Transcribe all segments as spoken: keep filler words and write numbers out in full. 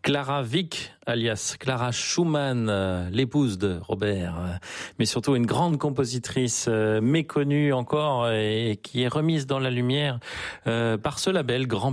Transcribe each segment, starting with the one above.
Clara Wieck, alias Clara Schumann, l'épouse de Robert, mais surtout une grande compositrice méconnue encore et qui est remise dans la lumière par ce label Grand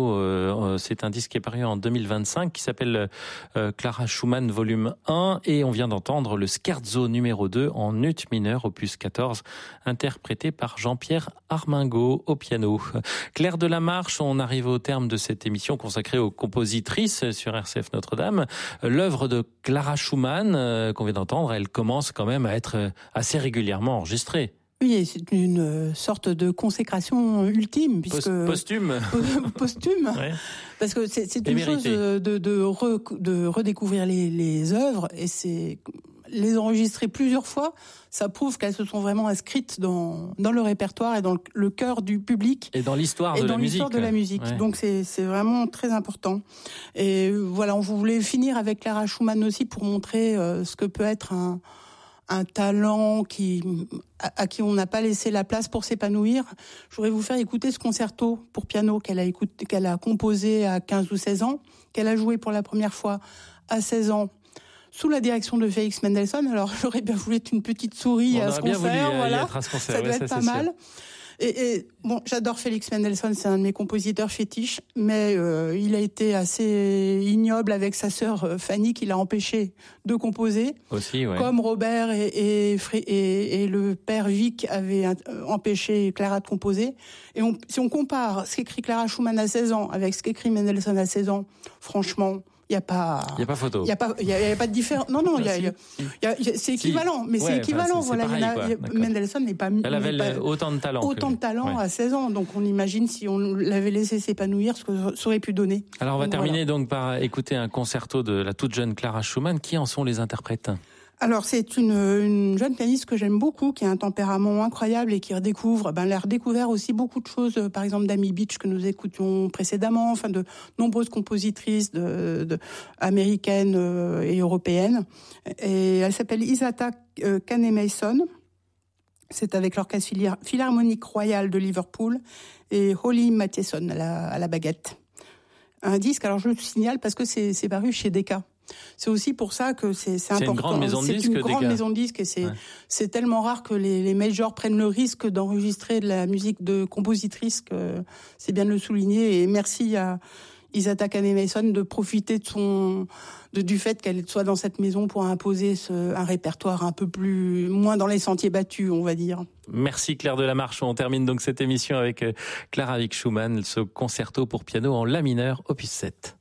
Piano. C'est un disque qui est paru en deux mille vingt-cinq qui s'appelle Clara Schumann volume un et on vient d'entendre le Scherzo numéro deux en ut mineur, opus quatorze, interprété par Jean-Pierre Armingaud au piano. Claire Delamarche, on arrive au terme de cette émission consacrée aux compositrices sur R C F Notre-Dame. L'œuvre de Clara Schumann euh, qu'on vient d'entendre, elle commence quand même à être assez régulièrement enregistrée. Oui, c'est une sorte de consécration ultime, puisque posthume, posthume, ouais. Parce que c'est, c'est une chose de, de, re, de redécouvrir les, les œuvres et c'est les enregistrer plusieurs fois. Ça prouve qu'elles se sont vraiment inscrites dans dans le répertoire et dans le, le cœur du public et dans l'histoire de et la dans musique. l'histoire de la musique. Ouais. Donc c'est c'est vraiment très important. Et voilà, on voulait finir avec Clara Schumann aussi pour montrer euh, ce que peut être un un talent qui, à, à qui on n'a pas laissé la place pour s'épanouir. Je voudrais vous faire écouter ce concerto pour piano qu'elle a écouté, qu'elle a composé à quinze ou seize ans, qu'elle a joué pour la première fois à seize ans, sous la direction de Félix Mendelssohn. Alors, j'aurais bien voulu être une petite souris on à ce concert, voulu, voilà. À ce concert, ça doit ouais, être ça, pas mal. Sûr. Et, et bon, j'adore Félix Mendelssohn, c'est un de mes compositeurs fétiches, mais euh, il a été assez ignoble avec sa sœur Fanny qui l'a empêché de composer. Aussi, ouais. Comme Robert et, et, et, et le père Wieck avaient empêché Clara de composer. Et on, si on compare ce qu'écrit Clara Schumann à seize ans avec ce qu'écrit Mendelssohn à seize ans, franchement, il y a pas il y a pas photo, il y a pas il y, y a pas de différence. Non non, il y a, y a, y a c'est équivalent, mais ouais, c'est équivalent. Enfin, c'est, voilà, c'est pareil, il y a, Mendelssohn n'est pas elle avait pas, autant de talent autant que... de talent ouais. à seize ans, donc on imagine si on l'avait laissé s'épanouir ce que ça aurait pu donner. Alors on va donc, terminer voilà. donc par écouter un concerto de la toute jeune Clara Schumann. Qui en sont les interprètes? Alors c'est une, une jeune pianiste que j'aime beaucoup, qui a un tempérament incroyable et qui redécouvre, ben elle a redécouvert aussi beaucoup de choses, par exemple d'Amy Beach que nous écoutions précédemment, enfin de nombreuses compositrices de, de américaines et européennes. Et elle s'appelle Isata Kane-Mason. C'est avec l'Orchestre Philharmonique Royal de Liverpool et Holly Mathieson à la, à la baguette. Un disque, alors je le signale parce que c'est, c'est paru chez Decca. C'est aussi pour ça que c'est, c'est, c'est important. C'est une grande maison de c'est disques. C'est une grande Decca. maison de disques et c'est, ouais. c'est tellement rare que les, les majors prennent le risque d'enregistrer de la musique de compositrices que c'est bien de le souligner. Et merci à Isata Kane-Mason de profiter de son, de, du fait qu'elle soit dans cette maison pour imposer ce, un répertoire un peu plus, moins dans les sentiers battus, on va dire. Merci Claire Delamarche. On termine donc cette émission avec Clara Wieck Schumann, ce concerto pour piano en la mineur, opus sept.